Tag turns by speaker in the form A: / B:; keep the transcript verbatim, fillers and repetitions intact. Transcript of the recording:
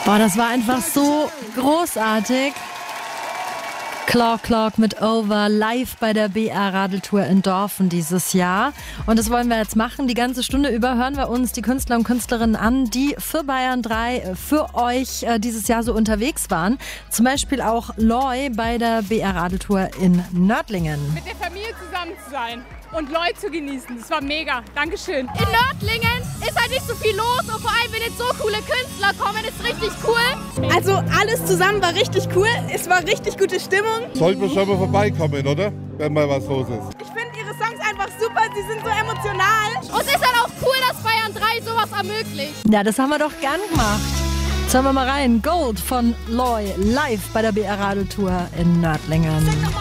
A: Boah, das war einfach so großartig. Clock Clock mit Over live bei der B R-Radeltour in Dorfen dieses Jahr. Und das wollen wir jetzt machen. Die ganze Stunde über hören wir uns die Künstler und Künstlerinnen an, die für Bayern drei für euch äh, dieses Jahr so unterwegs waren. Zum Beispiel auch Loy bei der B R-Radeltour in Nördlingen.
B: Mit der Familie zusammen zu sein und Loy zu genießen, das war mega. Dankeschön.
C: In Nördlingen ist halt nicht so viel los und vor allem, wenn jetzt so coole Künstler kommen, ist richtig cool.
D: Also alles zusammen war richtig cool. Es war richtig gute Stimmung.
E: Sollten wir schon mal vorbeikommen, oder? Wenn mal was los ist.
D: Ich finde ihre Songs einfach super, sie sind so emotional.
C: Und es ist halt auch cool, dass Bayern drei sowas ermöglicht.
A: Ja, das haben wir doch gern gemacht. Jetzt hören wir mal rein. Gold von Loy live bei der B R-Radeltour in Nördlingen.